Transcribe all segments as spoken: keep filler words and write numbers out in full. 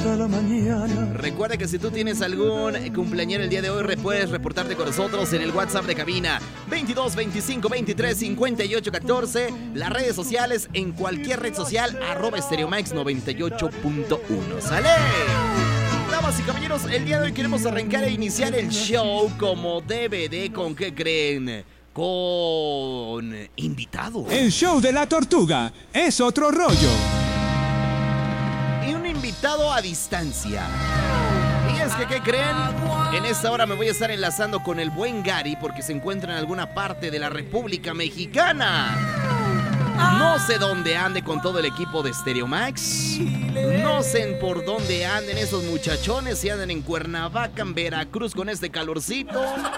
hasta la mañana. Recuerda que si tú tienes algún cumpleañero el día de hoy, puedes reportarte con nosotros en el WhatsApp de cabina veintidós veinticinco veintitrés cincuenta y ocho catorce. Las redes sociales, en cualquier red social, arroba Stereomax noventa y ocho punto uno. ¡Sale! Damas y caballeros, el día de hoy queremos arrancar e iniciar el show como D V D. ¿Con qué creen? Con invitado. El show de la tortuga es otro rollo. Y un invitado a distancia. Y es que, ¿qué creen? En esta hora me voy a estar enlazando con el buen Gary porque se encuentra en alguna parte de la República Mexicana. No sé dónde ande con todo el equipo de Stereomax. No sé por dónde anden esos muchachones, si andan en Cuernavaca, en Veracruz con este calorcito.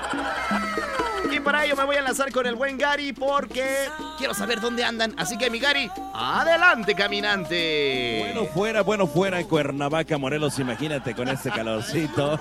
Y para ello me voy a enlazar con el buen Gary porque quiero saber dónde andan. Así que, mi Gary, adelante, caminante. Bueno fuera, bueno fuera en Cuernavaca, Morelos, imagínate con este calorcito.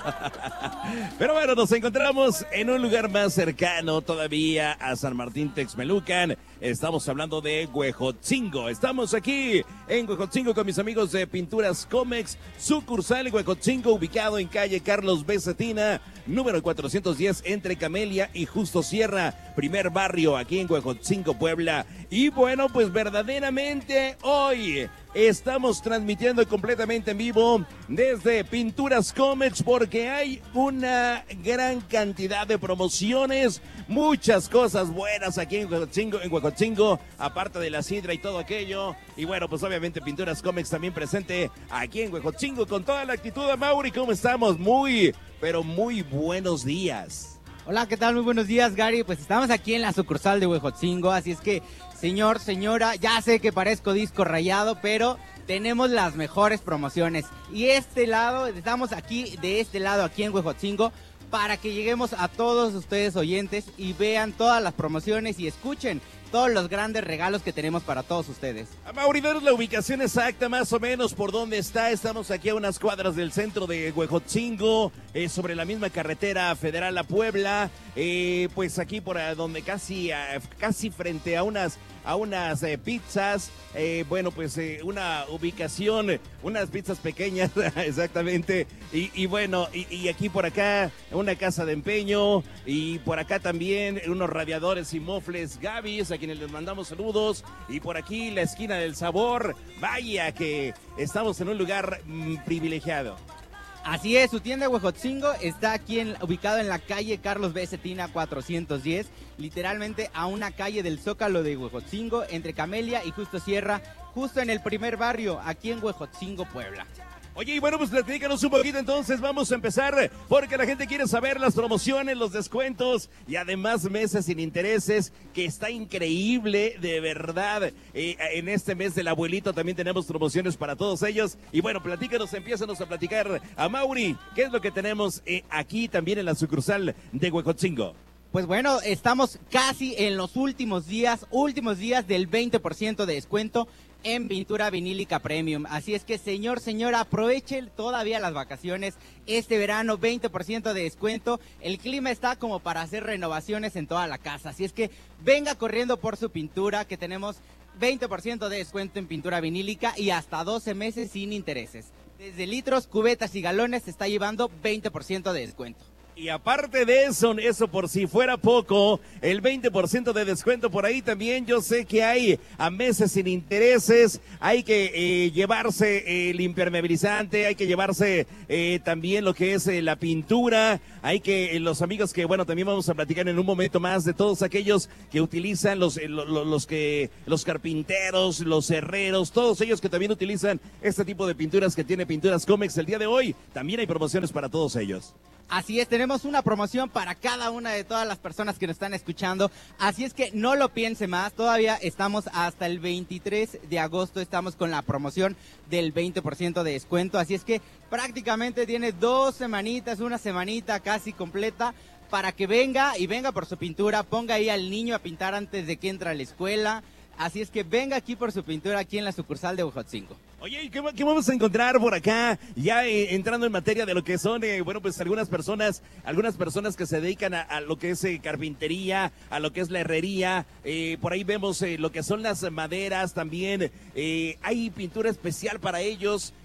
Pero bueno, nos encontramos en un lugar más cercano todavía a San Martín Texmelucan. Estamos hablando de Huejotzingo. Estamos aquí en Huejotzingo con mis amigos de Pinturas Comex, sucursal Huejotzingo, ubicado en calle Carlos B. Cetina, número cuatrocientos diez, entre Camelia y Justo Sierra, primer barrio aquí en Huejotzingo, Puebla. Y bueno, pues verdaderamente hoy estamos transmitiendo completamente en vivo desde Pinturas Comex porque hay una gran cantidad de promociones, muchas cosas buenas aquí en Huejotzingo, en Huejotzingo, aparte de la sidra y todo aquello. Y bueno, pues obviamente Pinturas Comex también presente aquí en Huejotzingo con toda la actitud. Mauri, ¿cómo estamos? Muy, pero muy buenos días. Hola, ¿qué tal? Muy buenos días, Gary. Pues estamos aquí en la sucursal de Huejotzingo, así es que, señor, señora, ya sé que parezco disco rayado, pero tenemos las mejores promociones. Y este lado, estamos aquí, de este lado, aquí en Huejotzingo, para que lleguemos a todos ustedes oyentes y vean todas las promociones y escuchen todos los grandes regalos que tenemos para todos ustedes. A Mauri, danos la ubicación exacta, más o menos, por dónde está. Estamos aquí a unas cuadras del centro de Huejotzingo, eh, sobre la misma carretera federal a Puebla, eh, pues aquí por donde casi, uh, casi frente a unas, a unas eh, pizzas, eh, bueno, pues eh, una ubicación, unas pizzas pequeñas, exactamente, y, y bueno, y, y aquí por acá una casa de empeño, y por acá también unos radiadores y mofles Gavis, a quienes les mandamos saludos, y por aquí la esquina del sabor. Vaya que estamos en un lugar mmm, privilegiado. Así es, su tienda Huejotzingo está aquí en, ubicado en la calle Carlos B. Cetina cuatrocientos diez, literalmente a una calle del Zócalo de Huejotzingo, entre Camelia y Justo Sierra, justo en el primer barrio, aquí en Huejotzingo, Puebla. Oye, y bueno, pues platícanos un poquito entonces, vamos a empezar, porque la gente quiere saber las promociones, los descuentos y además meses sin intereses, que está increíble, de verdad. Eh, en este mes del abuelito también tenemos promociones para todos ellos. Y bueno, platícanos, empiézanos a platicar a Mauri, ¿qué es lo que tenemos eh, aquí también en la sucursal de Huejotzingo? Pues bueno, estamos casi en los últimos días, últimos días del veinte por ciento de descuento en pintura vinílica premium. Así es que, señor, señora, aprovechen todavía las vacaciones. Este verano, veinte por ciento de descuento. El clima está como para hacer renovaciones en toda la casa. Así es que venga corriendo por su pintura, que tenemos veinte por ciento de descuento en pintura vinílica y hasta doce meses sin intereses. Desde litros, cubetas y galones se está llevando veinte por ciento de descuento. Y aparte de eso, eso por si fuera poco, el veinte por ciento de descuento por ahí también. Yo sé que hay a meses sin intereses, hay que eh, llevarse eh, el impermeabilizante, hay que llevarse eh, también lo que es eh, la pintura, hay que, eh, los amigos que, bueno, también vamos a platicar en un momento más de todos aquellos que utilizan, los, eh, los, los que, los carpinteros, los herreros, todos ellos que también utilizan este tipo de pinturas que tiene Pinturas Comex el día de hoy. También hay promociones para todos ellos. Así es, tenemos una promoción para cada una de todas las personas que nos están escuchando, así es que no lo piense más, todavía estamos hasta el veintitrés de agosto, estamos con la promoción del veinte por ciento de descuento, así es que prácticamente tiene dos semanitas, una semanita casi completa para que venga y venga por su pintura, ponga ahí al niño a pintar antes de que entre a la escuela. Así es que venga aquí por su pintura aquí en la sucursal de Huejotzingo. Oye, ¿qué, ¿qué vamos a encontrar por acá? Ya eh, entrando en materia de lo que son, eh, bueno, pues algunas personas, algunas personas que se dedican a, a lo que es eh, carpintería, a lo que es la herrería. Eh, por ahí vemos eh, lo que son las maderas también. Eh, hay pintura especial para ellos.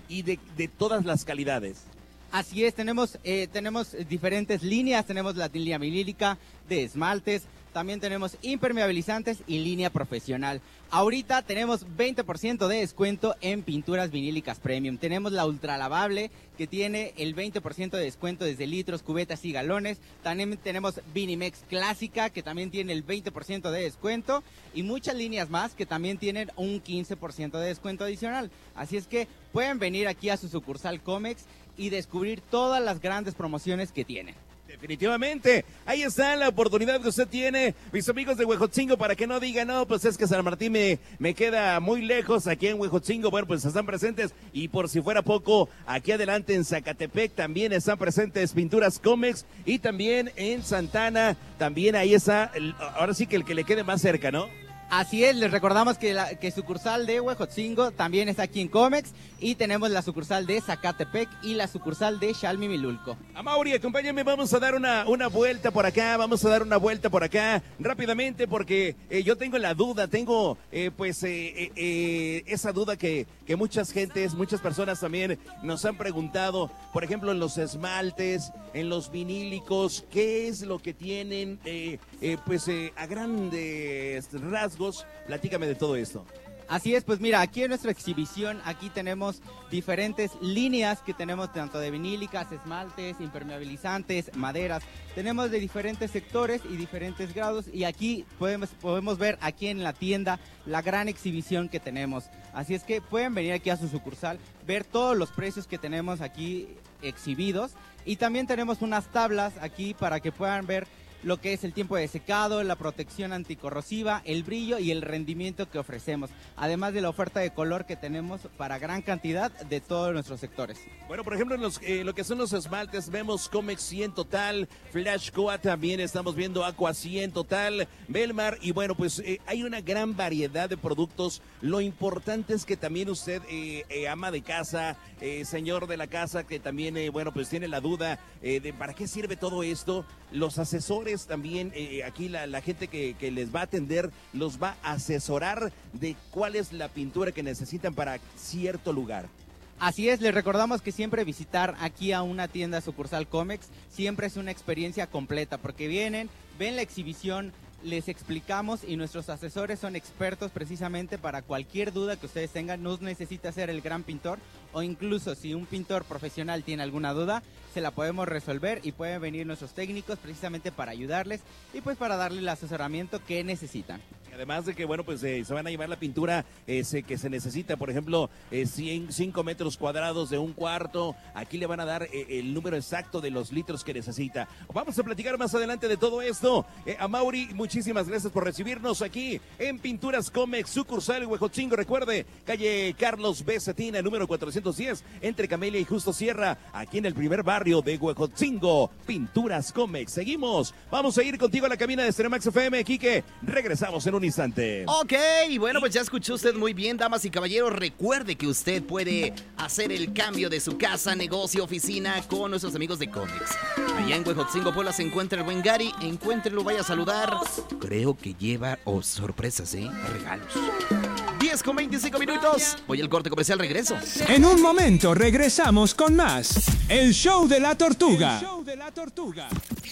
y de, de todas las calidades. Así es, tenemos, eh, tenemos diferentes líneas, tenemos la línea vinílica de esmaltes, también tenemos impermeabilizantes y línea profesional. Ahorita tenemos veinte por ciento de descuento en pinturas vinílicas premium. Tenemos la ultralavable que tiene el veinte por ciento de descuento desde litros, cubetas y galones. También tenemos Vinimex clásica que también tiene el veinte por ciento de descuento y muchas líneas más que también tienen un quince por ciento de descuento adicional. Así es que pueden venir aquí a su sucursal Comex y descubrir todas las grandes promociones que tienen. Definitivamente, ahí está la oportunidad que usted tiene, mis amigos de Huejotzingo, para que no digan, no, pues es que San Martín me, me queda muy lejos aquí en Huejotzingo. Bueno, pues están presentes, y por si fuera poco, aquí adelante en Zacatepec también están presentes Pinturas Comex, y también en Santana, también ahí está, el, ahora sí que el que le quede más cerca, ¿no? Así es, les recordamos que la que sucursal de Huejotzingo también está aquí en Comex y tenemos la sucursal de Zacatepec y la sucursal de Xalmimilulco. Amaury, acompáñame, vamos a dar una, una vuelta por acá, vamos a dar una vuelta por acá rápidamente porque eh, yo tengo la duda, tengo eh, pues eh, eh, eh, esa duda que, que muchas gentes, muchas personas también nos han preguntado, por ejemplo, en los esmaltes, en los vinílicos, ¿qué es lo que tienen eh, eh, pues eh, a grandes rasgos? Platícame de todo esto. Así es, pues mira, aquí en nuestra exhibición, aquí tenemos diferentes líneas que tenemos tanto de vinílicas, esmaltes, impermeabilizantes, maderas. Tenemos de diferentes sectores y diferentes grados y aquí podemos, podemos ver aquí en la tienda la gran exhibición que tenemos. Así es que pueden venir aquí a su sucursal, ver todos los precios que tenemos aquí exhibidos y también tenemos unas tablas aquí para que puedan ver lo que es el tiempo de secado, la protección anticorrosiva, el brillo y el rendimiento que ofrecemos, además de la oferta de color que tenemos para gran cantidad de todos nuestros sectores. Bueno, por ejemplo, en los, eh, lo que son los esmaltes, vemos Comex cien Total, Flash Coa también, estamos viendo Aqua cien Total, Belmar, y bueno, pues eh, hay una gran variedad de productos. Lo importante es que también usted, eh, eh, ama de casa, eh, señor de la casa, que también, eh, bueno, pues tiene la duda eh, de para qué sirve todo esto, los asesores también, eh, aquí la, la gente que, que les va a atender los va a asesorar de cuál es la pintura que necesitan para cierto lugar. Así es, les recordamos que siempre visitar aquí a una tienda sucursal Comex siempre es una experiencia completa porque vienen, ven la exhibición, les explicamos y nuestros asesores son expertos precisamente para cualquier duda que ustedes tengan. No necesita ser el gran pintor o incluso si un pintor profesional tiene alguna duda, se la podemos resolver y pueden venir nuestros técnicos precisamente para ayudarles y pues para darles el asesoramiento que necesitan. Además de que, bueno, pues eh, se van a llevar la pintura eh, se, que se necesita, por ejemplo, eh, cien, cinco metros cuadrados de un cuarto. Aquí le van a dar eh, el número exacto de los litros que necesita. Vamos a platicar más adelante de todo esto. Eh, Amaury, muchísimas gracias por recibirnos aquí en Pinturas Comex, sucursal Huejotzingo. Recuerde, calle Carlos B. Cetina, número cuatrocientos diez, entre Camelia y Justo Sierra, aquí en el primer barrio de Huejotzingo. Pinturas Comex. Seguimos. Vamos a ir contigo a la cabina de Cinemax F M, Quique. Regresamos en un instante. Ok, bueno, pues ya escuchó usted muy bien, damas y caballeros. Recuerde que usted puede hacer el cambio de su casa, negocio, oficina con nuestros amigos de Comex. Allá en Huejotzingo, Puebla, se encuentra el buen Gary. Encuéntrelo, vaya a saludar. Creo que lleva oh, sorpresas, ¿eh? Regalos. diez con veinticinco minutos. Voy al corte comercial, regreso. En un momento regresamos con más. El show de la tortuga. El show de la tortuga.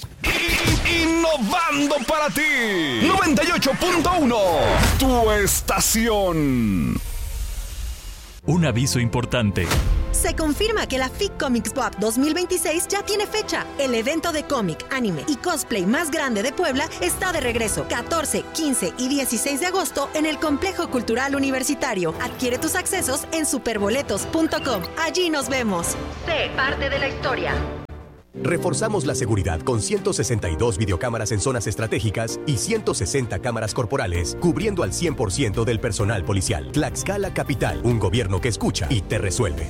Innovando para ti. noventa y ocho punto uno. Tu estación. Un aviso importante. Se confirma que la F I C Comics Pop dos mil veintiséis ya tiene fecha. El evento de cómic, anime y cosplay más grande de Puebla está de regreso. catorce, quince y dieciséis de agosto en el Complejo Cultural Universitario. Adquiere tus accesos en superboletos punto com. Allí nos vemos. Sé parte de la historia. Reforzamos la seguridad con ciento sesenta y dos videocámaras en zonas estratégicas y ciento sesenta cámaras corporales, cubriendo al cien por ciento del personal policial. Tlaxcala Capital, un gobierno que escucha y te resuelve.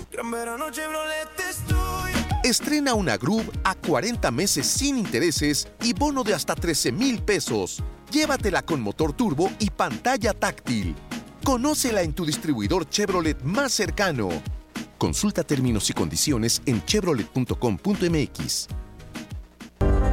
Estrena una Groove a cuarenta meses sin intereses y bono de hasta trece mil pesos. Llévatela con motor turbo y pantalla táctil. Conócela en tu distribuidor Chevrolet más cercano. Consulta términos y condiciones en chevrolet punto com punto m x.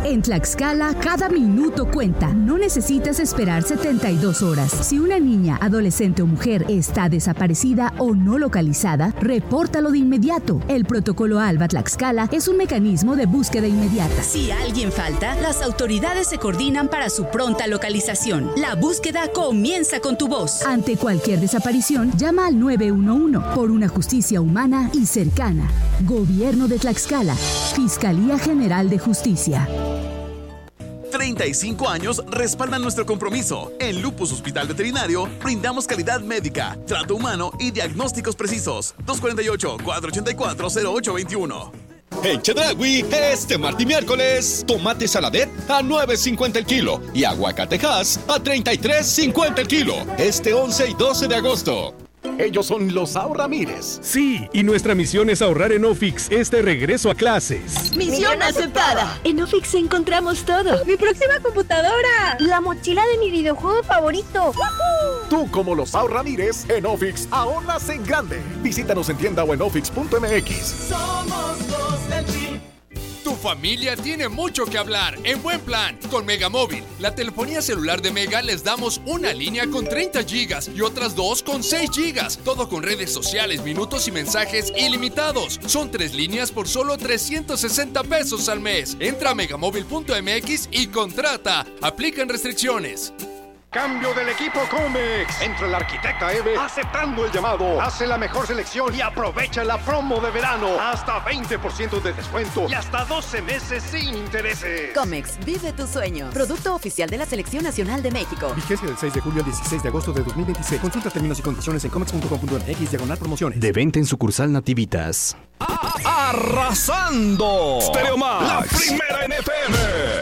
En Tlaxcala, cada minuto cuenta. No necesitas esperar setenta y dos horas. Si una niña, adolescente o mujer está desaparecida o no localizada, repórtalo de inmediato. El protocolo ALBA Tlaxcala es un mecanismo de búsqueda inmediata. Si alguien falta, las autoridades se coordinan para su pronta localización. La búsqueda comienza con tu voz. Ante cualquier desaparición, llama al nueve uno uno por una justicia humana y cercana. Gobierno de Tlaxcala. Fiscalía General de Justicia. treinta y cinco años respaldan nuestro compromiso. En Lupus Hospital Veterinario brindamos calidad médica, trato humano y diagnósticos precisos. dos cuatro ocho, cuatro ocho cuatro, cero ocho dos uno. En Chedraui, este martes y miércoles, tomate saladet a nueve cincuenta el kilo y aguacatejas a treinta y tres cincuenta el kilo. Este once y doce de agosto. Ellos son los Ahorramires. Sí, y nuestra misión es ahorrar en Ofix este regreso a clases. ¡Misión aceptada! En Ofix encontramos todo. ¡Mi próxima computadora! ¡La mochila de mi videojuego favorito! ¡Woohoo! Tú, como los Ahorramires, en Ofix ahorras en grande. Visítanos en tienda o en ofix punto m x. Somos los del P. Tu familia tiene mucho que hablar en buen plan con Megamóvil. La telefonía celular de Mega les damos una línea con treinta gigas y otras dos con seis gigas. Todo con redes sociales, minutos y mensajes ilimitados. Son tres líneas por solo trescientos sesenta pesos al mes. Entra a megamóvil punto m x y contrata. Aplican restricciones. Cambio del equipo Comex. Entra la arquitecta Eve aceptando el llamado. Hace la mejor selección y aprovecha la promo de verano. Hasta veinte por ciento de descuento y hasta doce meses sin intereses. Comex, vive tu sueño. Producto oficial de la Selección Nacional de México. Vigencia del seis de julio al dieciséis de agosto de dos mil veintiséis. Consulta términos y condiciones en comex punto com punto m x diagonal promociones. De venta en sucursal Nativitas. Arrasando. Stereo Max, la primera en F M.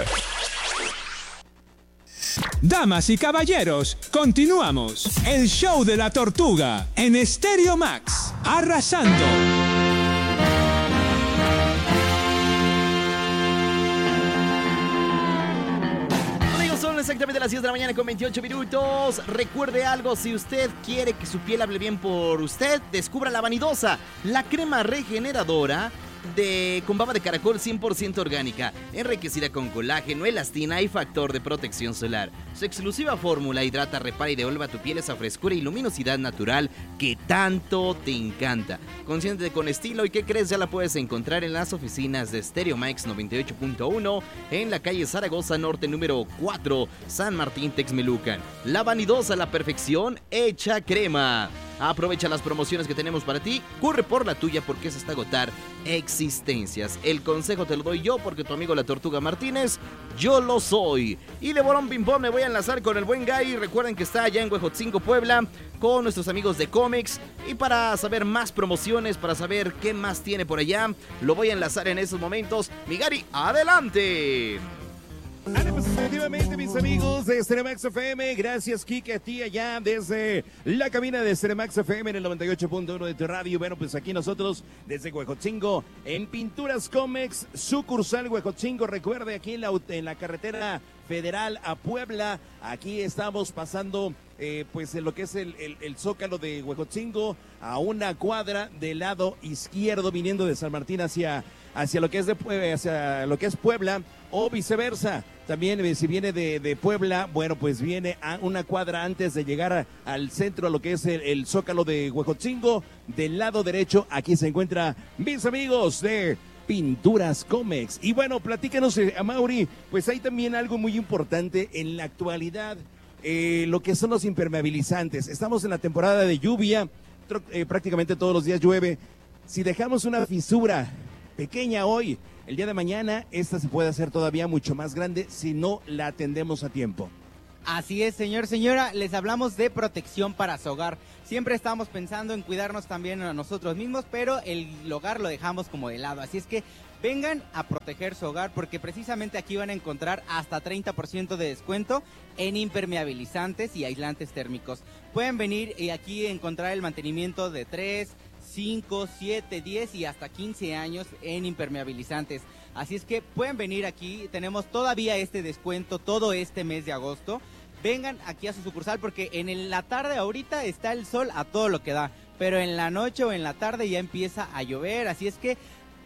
Damas y caballeros, continuamos. El show de la tortuga en Stereo Max. Arrasando. Amigos, son exactamente las diez de la mañana con veintiocho minutos. Recuerde algo, si usted quiere que su piel hable bien por usted, descubra la Vanidosa, la crema regeneradora de con baba de caracol cien por ciento orgánica, enriquecida con colágeno, elastina y factor de protección solar. Su exclusiva fórmula hidrata, repara y devuelve a tu piel esa frescura y luminosidad natural que tanto te encanta. Consciente con estilo, ¿y qué crees? Ya la puedes encontrar en las oficinas de Stereo Max noventa y ocho punto uno en la calle Zaragoza Norte número cuatro, San Martín Texmelucan. La Vanidosa, la perfección hecha crema. Aprovecha las promociones que tenemos para ti. Corre por la tuya porque es hasta agotar existencias. El consejo te lo doy yo porque tu amigo la Tortuga Martínez, yo lo soy. Y de Bolón Pimpón me voy a enlazar con el buen Gary. Recuerden que está allá en Huejotzingo, Puebla, con nuestros amigos de Comex. Y para saber más promociones, para saber qué más tiene por allá, lo voy a enlazar en esos momentos. Mi Gary, adelante. Efectivamente, mis amigos de Ceremax F M, gracias Kike, a ti allá desde la cabina de Ceremax F M en el noventa y ocho punto uno de tu radio. Bueno, pues aquí nosotros desde Huejotzingo en Pinturas Comex, sucursal Huejotzingo. Recuerde, aquí en la, en la carretera federal a Puebla, aquí estamos pasando eh, pues en lo que es el, el, el Zócalo de Huejotzingo, a una cuadra del lado izquierdo viniendo de San Martín hacia, hacia, lo, que es de, hacia lo que es Puebla, o viceversa. También eh, si viene de, de Puebla, bueno, pues viene a una cuadra antes de llegar a, al centro, a lo que es el, el Zócalo de Huejotzingo. Del lado derecho, aquí se encuentra mis amigos de Pinturas Comex. Y bueno, platícanos, eh, a Mauri, pues hay también algo muy importante en la actualidad, eh, lo que son los impermeabilizantes. Estamos en la temporada de lluvia, eh, prácticamente todos los días llueve. Si dejamos una fisura pequeña hoy, el día de mañana esta se puede hacer todavía mucho más grande si no la atendemos a tiempo. Así es, señor, señora, les hablamos de protección para su hogar. Siempre estamos pensando en cuidarnos también a nosotros mismos, pero el hogar lo dejamos como de lado. Así es que vengan a proteger su hogar porque precisamente aquí van a encontrar hasta treinta por ciento de descuento en impermeabilizantes y aislantes térmicos. Pueden venir y aquí encontrar el mantenimiento de tres, cinco, siete, diez y hasta quince años en impermeabilizantes. Así es que pueden venir aquí, tenemos todavía este descuento todo este mes de agosto. Vengan aquí a su sucursal porque en el, la tarde ahorita está el sol a todo lo que da, pero en la noche o en la tarde ya empieza a llover, así es que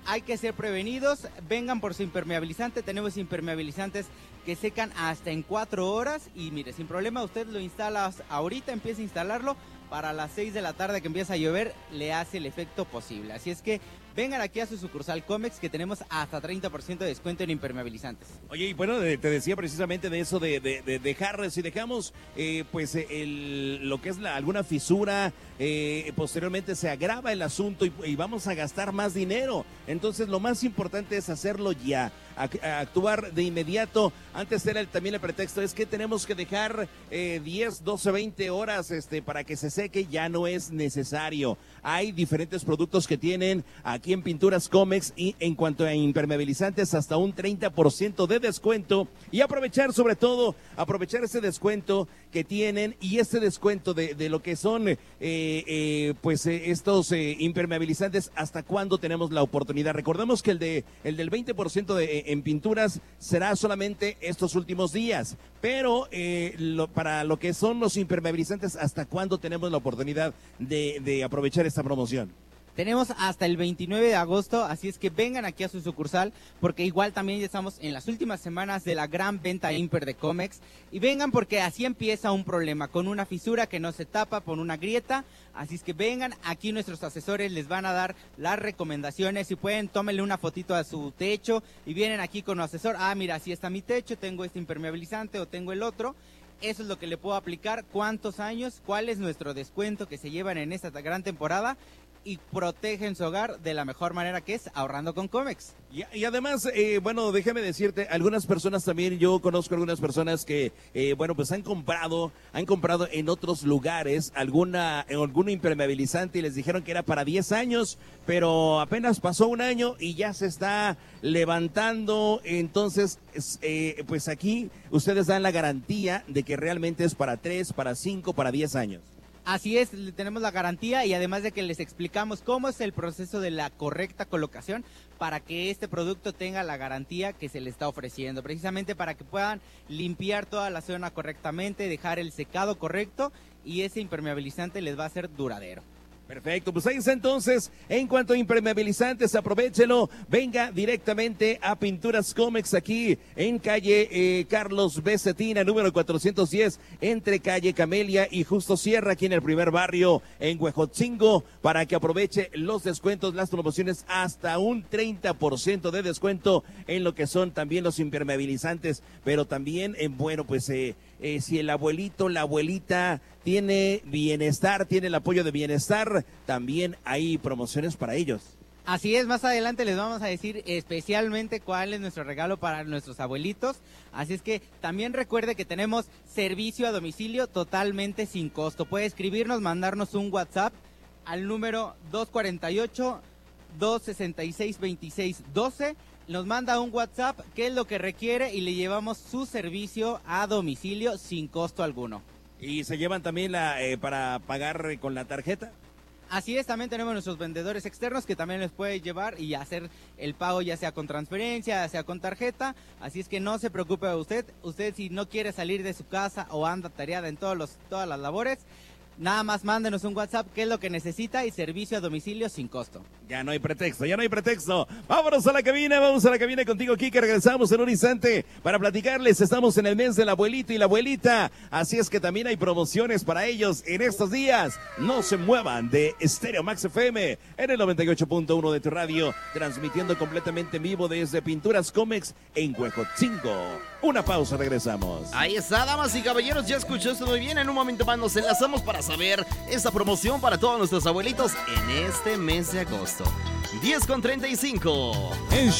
hay que ser prevenidos, vengan por su impermeabilizante, tenemos impermeabilizantes que secan hasta en cuatro horas y mire, sin problema usted lo instala ahorita, empieza a instalarlo, para las seis de la tarde que empieza a llover le hace el efecto posible, así es que vengan aquí a su sucursal Comex que tenemos hasta treinta por ciento de descuento en impermeabilizantes. Oye, y bueno, te decía precisamente de eso de, de, de dejar, si dejamos eh, pues el, lo que es la, alguna fisura, eh, posteriormente se agrava el asunto y, y vamos a gastar más dinero. Entonces lo más importante es hacerlo ya, a, a actuar de inmediato. Antes era el, también el pretexto, es que tenemos que dejar eh, diez, doce, veinte horas este, para que se seque, ya no es necesario. Hay diferentes productos que tienen aquí en Pinturas Comex y en cuanto a impermeabilizantes hasta un treinta por ciento de descuento y aprovechar sobre todo, aprovechar ese descuento que tienen y este descuento de, de lo que son eh, eh, pues eh, estos eh, impermeabilizantes, hasta cuándo tenemos la oportunidad. Recordemos que el de el del veinte por ciento de, en pinturas será solamente estos últimos días, pero eh, lo, para lo que son los impermeabilizantes, ¿hasta cuándo tenemos la oportunidad de, de aprovechar esta promoción? Tenemos hasta el veintinueve de agosto, así es que vengan aquí a su sucursal, porque igual también ya estamos en las últimas semanas de la gran venta Imper de Comex. Y vengan porque así empieza un problema, con una fisura que no se tapa, con una grieta. Así es que vengan, aquí nuestros asesores les van a dar las recomendaciones. Si pueden, tómenle una fotito a su techo y vienen aquí con un asesor. Ah, mira, así está mi techo, tengo este impermeabilizante o tengo el otro. Eso es lo que le puedo aplicar, cuántos años, cuál es nuestro descuento que se llevan en esta gran temporada y protegen su hogar de la mejor manera, que es ahorrando con Comex. Y, y además, eh, bueno, déjame decirte, algunas personas también, yo conozco algunas personas que, eh, bueno, pues han comprado, han comprado en otros lugares alguna, algún impermeabilizante y les dijeron que era para diez años, pero apenas pasó un año y ya se está levantando. Entonces, eh, pues aquí ustedes dan la garantía de que realmente es para tres, para cinco, para diez años. Así es, tenemos la garantía y además de que les explicamos cómo es el proceso de la correcta colocación para que este producto tenga la garantía que se le está ofreciendo, precisamente para que puedan limpiar toda la zona correctamente, dejar el secado correcto y ese impermeabilizante les va a ser duradero. Perfecto, pues ahí está entonces, en cuanto a impermeabilizantes, aprovéchelo, venga directamente a Pinturas Comex aquí en calle eh, Carlos B. Cetina, número cuatrocientos diez, entre calle Camelia y Justo Sierra, aquí en el primer barrio en Huejotzingo, para que aproveche los descuentos, las promociones, hasta un treinta por ciento de descuento en lo que son también los impermeabilizantes, pero también, en eh, bueno, pues eh, eh, si el abuelito, la abuelita tiene bienestar, tiene el apoyo de bienestar, también hay promociones para ellos. Así es, más adelante les vamos a decir especialmente cuál es nuestro regalo para nuestros abuelitos. Así es que también recuerde que tenemos servicio a domicilio totalmente sin costo. Puede escribirnos, mandarnos un WhatsApp al número dos cuatro ocho, dos seis seis, dos seis uno dos. Nos manda un WhatsApp, qué es lo que requiere y le llevamos su servicio a domicilio sin costo alguno. ¿Y se llevan también la eh, para pagar eh, con la tarjeta? Así es, también tenemos nuestros vendedores externos que también les puede llevar y hacer el pago ya sea con transferencia, ya sea con tarjeta. Así es que no se preocupe usted, usted si no quiere salir de su casa o anda tareada en todos los, todas las labores, nada más mándenos un WhatsApp, qué es lo que necesita y servicio a domicilio sin costo. Ya no hay pretexto, ya no hay pretexto. Vámonos a la cabina, vamos a la cabina contigo, Kike. Regresamos en un instante para platicarles. Estamos en el mes del abuelito y la abuelita. Así es que también hay promociones para ellos en estos días. No se muevan de Stereo Max F M en el noventa y ocho punto uno de tu radio, transmitiendo completamente en vivo desde Pinturas Comex en Huejotzingo. Una pausa, regresamos. Ahí está, damas y caballeros, ya escuchó esto muy bien. En un momento más nos enlazamos para saber esta promoción para todos nuestros abuelitos en este mes de agosto. diez con treinta y cinco.